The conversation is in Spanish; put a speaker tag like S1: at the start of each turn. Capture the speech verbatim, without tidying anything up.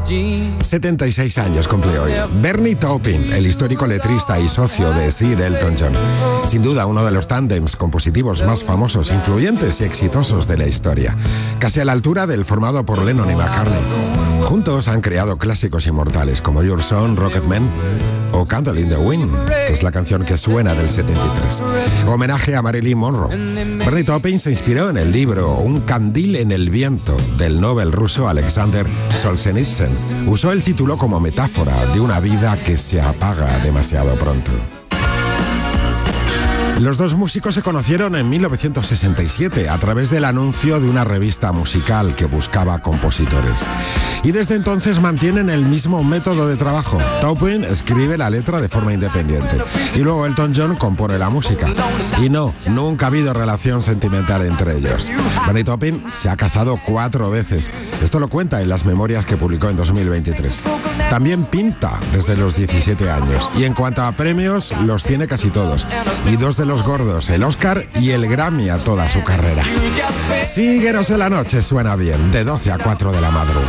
S1: setenta y seis años cumple hoy. Bernie Taupin, el histórico letrista y socio de Sir Elton John. Sin duda, uno de los tándems compositivos más famosos, influyentes y exitosos de la historia. Casi a la altura del formado por Lennon y McCartney. Juntos han creado clásicos inmortales como Your Song, Rocketman o Candle in the Wind, que es la canción que suena del setenta y tres. Homenaje a Marilyn Monroe. Bernie Taupin se inspiró en el libro Un candil en el viento del Nobel ruso Alexander Solzhenitsyn. Usó el título como metáfora de una vida que se apaga demasiado pronto. Los dos músicos se conocieron en mil novecientos sesenta y siete a través del anuncio de una revista musical que buscaba compositores. Y desde entonces mantienen el mismo método de trabajo. Taupin escribe la letra de forma independiente y luego Elton John compone la música. Y no, nunca ha habido relación sentimental entre ellos. Bernie Taupin se ha casado cuatro veces. Esto lo cuenta en las memorias que publicó en dos mil veintitrés. También pinta desde los diecisiete años y en cuanto a premios los tiene casi todos. Y dos de los gordos, el Oscar y el Grammy a toda su carrera. Síguenos en la noche, suena bien, de doce a cuatro de la madrugada.